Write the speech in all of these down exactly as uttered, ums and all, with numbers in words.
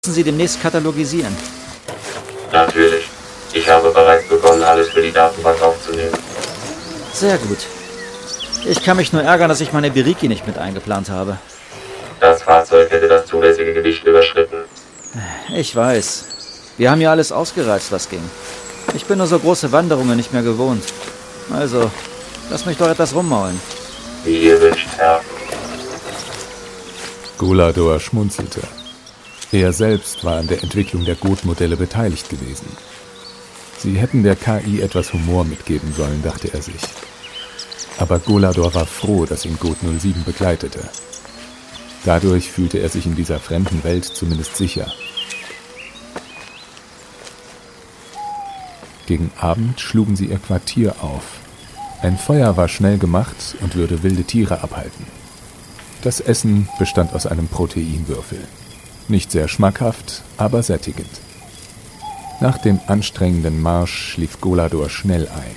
müssen Sie demnächst katalogisieren. Natürlich. Ich habe bereits begonnen, alles für die Datenbank aufzunehmen. Sehr gut. Ich kann mich nur ärgern, dass ich meine Biriki nicht mit eingeplant habe. Das Fahrzeug hätte das zulässige Gewicht überschritten. Ich weiß. Wir haben ja alles ausgereizt, was ging. Ich bin nur so große Wanderungen nicht mehr gewohnt. Also, lass mich doch etwas rummaulen. Wie ihr wünscht, Herr. Golador schmunzelte. Er selbst war an der Entwicklung der Goth-Modelle beteiligt gewesen. Sie hätten der K I etwas Humor mitgeben sollen, dachte er sich. Aber Golador war froh, dass ihn Goth null sieben begleitete. Dadurch fühlte er sich in dieser fremden Welt zumindest sicher. Gegen Abend schlugen sie ihr Quartier auf. Ein Feuer war schnell gemacht und würde wilde Tiere abhalten. Das Essen bestand aus einem Proteinwürfel. Nicht sehr schmackhaft, aber sättigend. Nach dem anstrengenden Marsch schlief Golador schnell ein.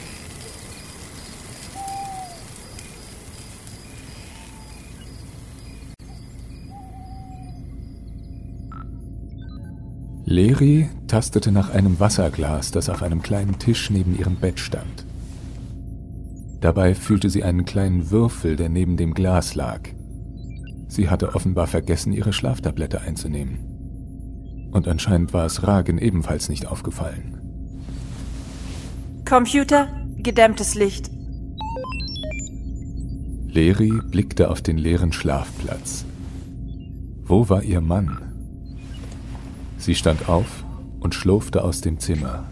Leri tastete nach einem Wasserglas, das auf einem kleinen Tisch neben ihrem Bett stand. Dabei fühlte sie einen kleinen Würfel, der neben dem Glas lag. Sie hatte offenbar vergessen, ihre Schlaftablette einzunehmen. Und anscheinend war es Ragen ebenfalls nicht aufgefallen. Computer, gedämmtes Licht. Leri blickte auf den leeren Schlafplatz. Wo war ihr Mann? Sie stand auf und schlurfte aus dem Zimmer.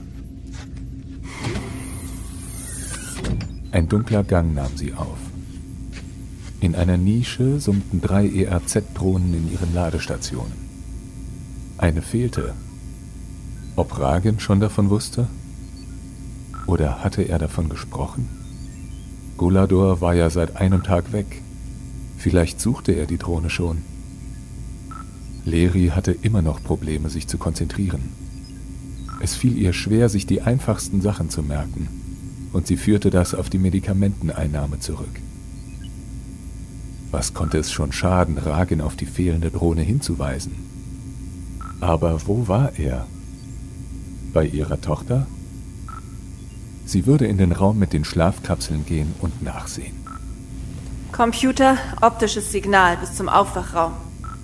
Ein dunkler Gang nahm sie auf. In einer Nische summten drei E R Z-Drohnen in ihren Ladestationen. Eine fehlte. Ob Ragen schon davon wusste? Oder hatte er davon gesprochen? Golador war ja seit einem Tag weg. Vielleicht suchte er die Drohne schon. Leri hatte immer noch Probleme, sich zu konzentrieren. Es fiel ihr schwer, sich die einfachsten Sachen zu merken, und sie führte das auf die Medikamenteneinnahme zurück. Was konnte es schon schaden, Ragen auf die fehlende Drohne hinzuweisen? Aber wo war er? Bei ihrer Tochter? Sie würde in den Raum mit den Schlafkapseln gehen und nachsehen. Computer, optisches Signal bis zum Aufwachraum.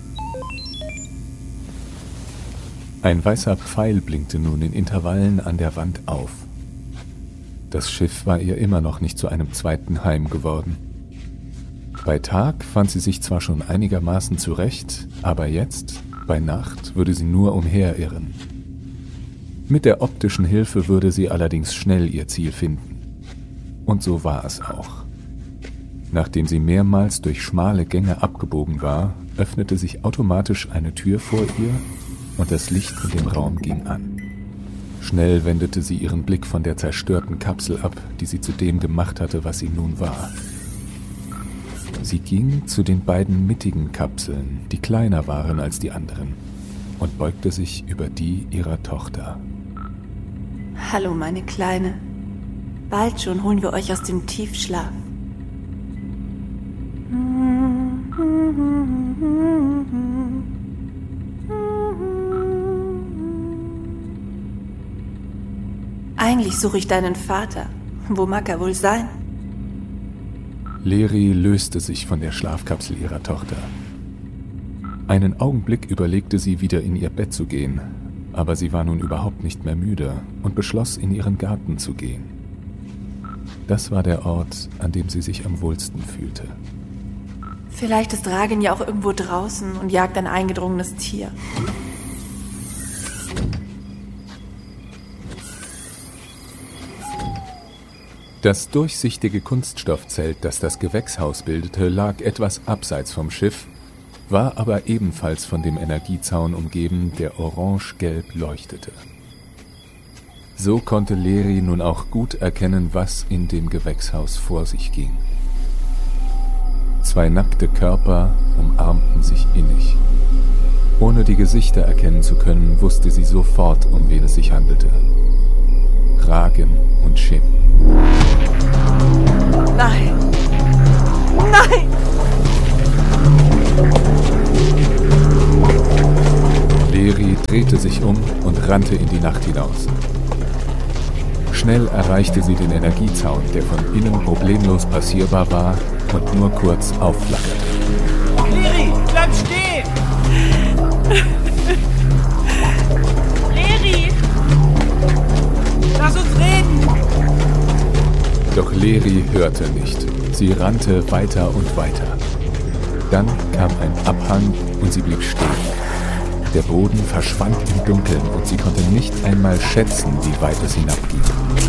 Ein weißer Pfeil blinkte nun in Intervallen an der Wand auf. Das Schiff war ihr immer noch nicht zu einem zweiten Heim geworden. Bei Tag fand sie sich zwar schon einigermaßen zurecht, aber jetzt, bei Nacht, würde sie nur umherirren. Mit der optischen Hilfe würde sie allerdings schnell ihr Ziel finden. Und so war es auch. Nachdem sie mehrmals durch schmale Gänge abgebogen war, öffnete sich automatisch eine Tür vor ihr und das Licht in dem Raum ging an. Schnell wendete sie ihren Blick von der zerstörten Kapsel ab, die sie zu dem gemacht hatte, was sie nun war. Sie ging zu den beiden mittigen Kapseln, die kleiner waren als die anderen, und beugte sich über die ihrer Tochter. Hallo, meine Kleine. Bald schon holen wir euch aus dem Tiefschlaf. Eigentlich suche ich deinen Vater. Wo mag er wohl sein? Leri löste sich von der Schlafkapsel ihrer Tochter. Einen Augenblick überlegte sie, wieder in ihr Bett zu gehen, aber sie war nun überhaupt nicht mehr müde und beschloss, in ihren Garten zu gehen. Das war der Ort, an dem sie sich am wohlsten fühlte. Vielleicht ist Ragen ja auch irgendwo draußen und jagt ein eingedrungenes Tier. Das durchsichtige Kunststoffzelt, das das Gewächshaus bildete, lag etwas abseits vom Schiff, war aber ebenfalls von dem Energiezaun umgeben, der orange-gelb leuchtete. So konnte Leri nun auch gut erkennen, was in dem Gewächshaus vor sich ging. Zwei nackte Körper umarmten sich innig. Ohne die Gesichter erkennen zu können, wusste sie sofort, um wen es sich handelte. Ragen und Shim. Nein! Nein! Leri drehte sich um und rannte in die Nacht hinaus. Schnell erreichte sie den Energiezaun, der von innen problemlos passierbar war und nur kurz aufflackerte. Leri, bleib stehen! Leri! Lass uns reden! Doch Leri hörte nicht. Sie rannte weiter und weiter. Dann kam ein Abhang und sie blieb stehen. Der Boden verschwand im Dunkeln und sie konnte nicht einmal schätzen, wie weit es hinabging.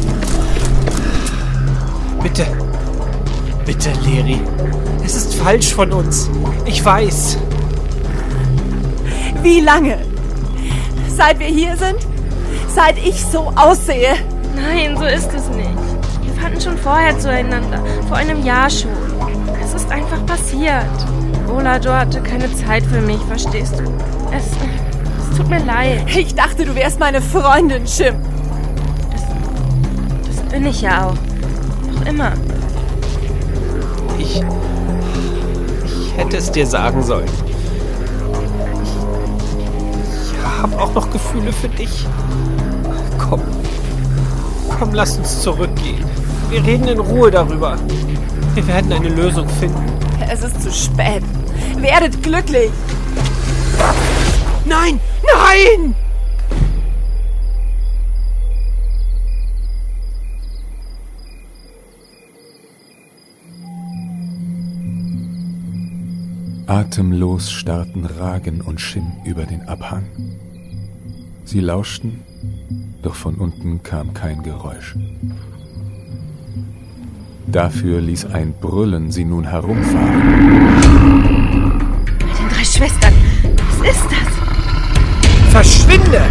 Bitte, bitte, Leri. Es ist falsch von uns. Ich weiß. Wie lange? Seit wir hier sind? Seit ich so aussehe? Nein, so ist es nicht. Wir fanden schon vorher zueinander. Vor einem Jahr schon. Es ist einfach passiert. Olador hatte keine Zeit für mich, verstehst du? Es, es tut mir leid. Ich dachte, du wärst meine Freundin, Shim. Das, das bin ich ja auch. Noch immer. Ich... Ich hätte es dir sagen sollen. Ich, ich habe auch noch Gefühle für dich. Komm. Komm, lass uns zurückgehen. Wir reden in Ruhe darüber. Wir werden eine Lösung finden. Es ist zu spät. Werdet glücklich. Nein! Nein! Atemlos starrten Ragen und Shim über den Abhang. Sie lauschten, doch von unten kam kein Geräusch. Dafür ließ ein Brüllen sie nun herumfahren. Mit den drei Schwestern. Was ist das? Verschwinde!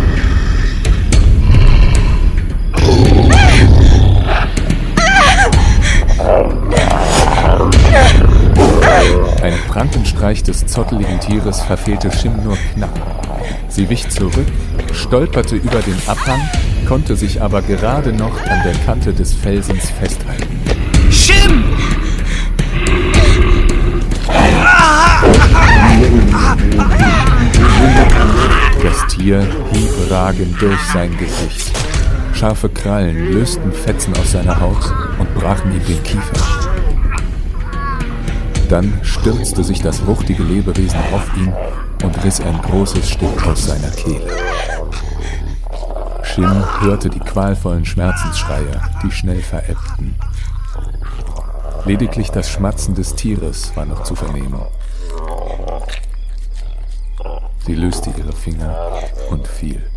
Ein Prankenstreich des zotteligen Tieres verfehlte Shim nur knapp. Sie wich zurück, stolperte über den Abhang, konnte sich aber gerade noch an der Kante des Felsens festhalten. Shim! Das Tier hieb Ragen durch sein Gesicht. Scharfe Krallen lösten Fetzen aus seiner Haut und brachen ihm den Kiefer. Dann stürzte sich das wuchtige Lebewesen auf ihn und riss ein großes Stück aus seiner Kehle. Shim hörte die qualvollen Schmerzensschreie, die schnell verebbten. Lediglich das Schmatzen des Tieres war noch zu vernehmen. Sie löste ihre Finger und fiel.